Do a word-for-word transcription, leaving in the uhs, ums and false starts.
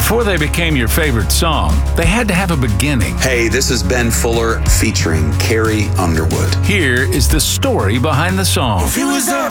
Before they became your favorite song, they had to have a beginning. Hey, this is Ben Fuller featuring Carrie Underwood. Here is the story behind the song. If it was up